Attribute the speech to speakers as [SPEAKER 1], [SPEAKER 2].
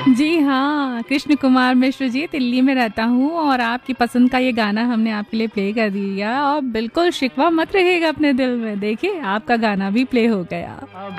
[SPEAKER 1] जी हाँ, कृष्ण कुमार मिश्र जी, दिल्ली में रहता हूँ और आपकी पसंद का ये गाना हमने आपके लिए प्ले कर दिया और बिल्कुल शिकवा मत रहिएगा अपने दिल में। देखिए, आपका गाना भी प्ले हो गया।